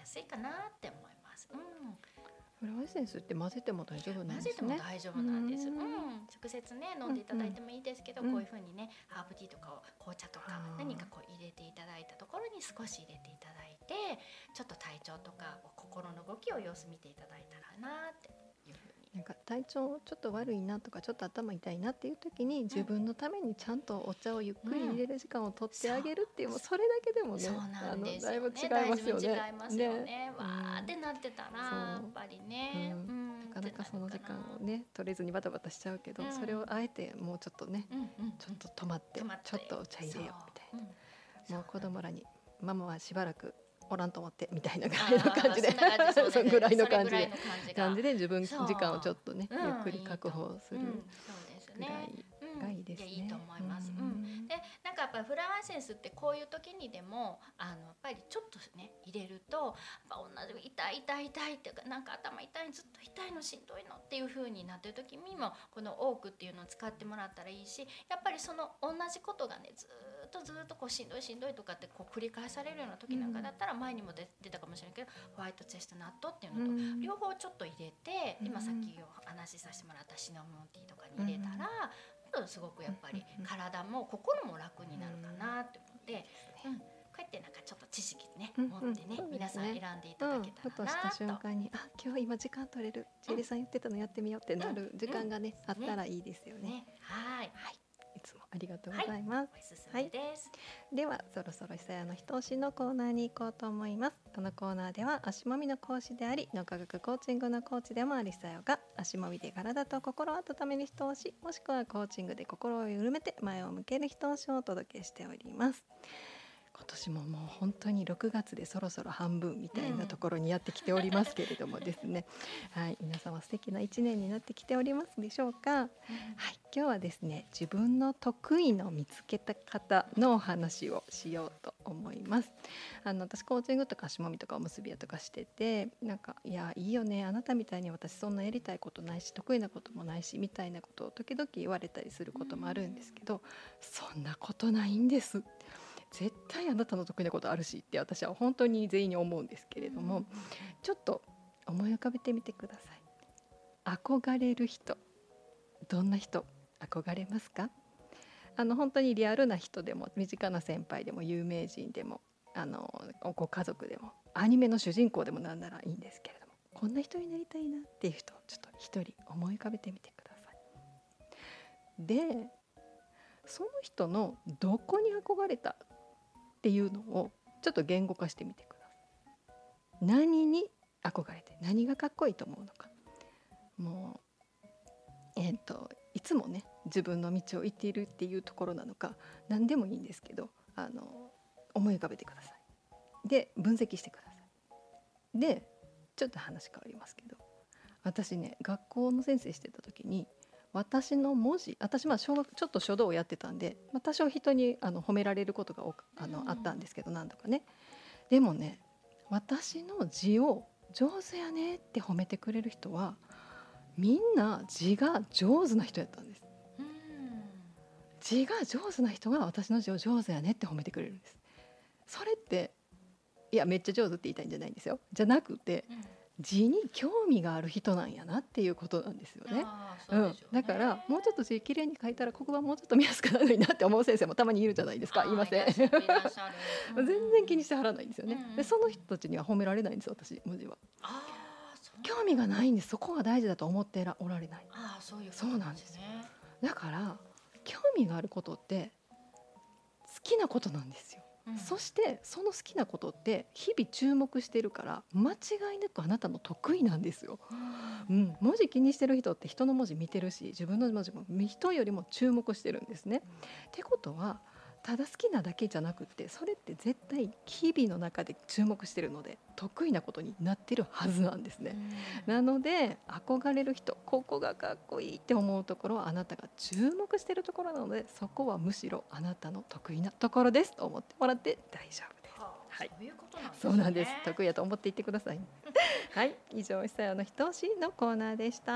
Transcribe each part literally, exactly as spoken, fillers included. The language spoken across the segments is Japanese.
すいかなって思います。うん、 フラワーエッセンスって混ぜても大丈夫なんですね。 混ぜても大丈夫なんです。うん、 うん直接ね飲んでいただいてもいいですけど、 うんうん、 こういう風にねハーブティーとかを紅茶とか何かこう入れていただいたところに少し入れていただいて、ちょっと体調とか心の動きを様子見ていただいたらなっていう風に。 なんか体調ちょっと悪いなとかちょっと頭痛いなっていう時に自分のためにちゃんとお茶をゆっくり入れる時間を取ってあげるっていう、もうそれだけでもね、 そうなんですよね、 あのだいぶ違いますよね。 だいぶ違いますよね。 ね、 わーってなってたらやっぱりね、 うんうんなかなかその時間をね取れずにバタバタしちゃうけど、うん、それをあえてもうちょっとね、うんうん、ちょっと止まってちょっとお茶入れようみたいな、うん、もう子供らにママはしばらくおらんと思ってみたいなぐらいの感じでそのぐらいの感じで感じで自分時間をちょっとね、うん、ゆっくり確保するぐらいがいいですね。 いやいいと思います。うん、でなんかやっぱりフラワーエッセンスってこういう時にでもあのやっぱりちょっとね入れるとやっぱ同じ痛い痛い痛いっていうかなんか頭痛いずっと痛いのしんどいのっていう風になってる時にもこのオークっていうのを使ってもらったらいいし、やっぱりその同じことがねずっとずっとこうしんどいしんどいとかってこう繰り返されるような時なんかだったら、前にも出たかもしれないけどホワイトチェストナットっていうのと両方ちょっと入れて、今さっきお話しさせてもらったシナモンティーとかに入れたらすごくやっぱり体も心も楽になるかなって思って、うん、こうやってなんかちょっと知識ね、うん、持ってね、うん、皆さん選んでいただけたらなと、うん、 ふとした瞬間にあ今日今時間取れる、ジェリさん言ってたのやってみようってなる時間がね、うん、あったらいいですよね。ね、はい、はい、いつもありがとうございます。 はい、おすすめです。 はい、ではそろそろ久屋のひと押しのコーナーに行こうと思います。このコーナーでは足もみの講師であり脳科学コーチングのコーチでもある久屋が足もみで体と心を温めるひと押し、もしくはコーチングで心を緩めて前を向けるひと押しをお届けしております。今年ももう本当にろくがつでそろそろ半分みたいなところにやってきておりますけれどもですね、うん、はい、皆様素敵ないちねんになってきておりますでしょうか。うん、はい、今日はですね自分の得意の見つけた方のお話をしようと思います。あの私コーチングとか足もみとかおむすびやとかしてて、なんかいやいいよね、あなたみたいに私そんなやりたいことないし得意なこともないしみたいなことを時々言われたりすることもあるんですけど、そんなことないんです、絶対あなたの得意なことあるしって私は本当に全員に思うんですけれども、ちょっと思い浮かべてみてください。憧れる人、どんな人憧れますか？あの本当にリアルな人でも身近な先輩でも有名人でもあのご家族でもアニメの主人公でもなんならいいんですけれども、こんな人になりたいなっていう人をちょっと一人思い浮かべてみてください。でその人のどこに憧れたっていうのをちょっと言語化してみてください。何に憧れて何がかっこいいと思うのか、もうえっといつもね自分の道を行っているっていうところなのか何でもいいんですけど、あの思い浮かべてください。で分析してください。でちょっと話変わりますけど、私ね学校の先生してた時に私の文字、私まあ小学ちょっと書道をやってたんで、まあ、多少人にあの褒められることがあの、うん、あったんですけど何度かね。でもね私の字を上手やねって褒めてくれる人はみんな字が上手な人やったんです。うん、字が上手な人が私の字を上手やねって褒めてくれるんです。それっていやめっちゃ上手って言いたいんじゃないんですよ。じゃなくて、うん、字に興味がある人なんやなっていうことなんですよね。うん、だからもうちょっと字きれいに書いたら黒板もうちょっと見やすくなるのになって思う先生もたまにいるじゃないですか。いません全然気にしてはらないんですよね。でその人たちには褒められないんですよ、私文字は。あ、興味がないんです。そこが大事だと思っておられない。あ、そういうことなんですね。だから興味があることって好きなことなんですよ。うん、そしてその好きなことって日々注目してるから間違いなくあなたの得意なんですよ。うんうん、文字気にしてる人って人の文字見てるし自分の文字も人よりも注目してるんですね。うん、ってことはただ好きなだけじゃなくってそれって絶対日々の中で注目してるので得意なことになってるはずなんですね。うん、なので憧れる人、ここがかっこいいって思うところはあなたが注目してるところなので、そこはむしろあなたの得意なところですと思ってもらって大丈夫です。はあ、はい、そういうことなんですね。そうなんです。得意だと思っていってください。はい、以上久屋のひと押しのコーナーでした。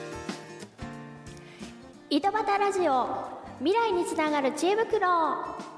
井戸端ラジオ、未来につながる知恵袋。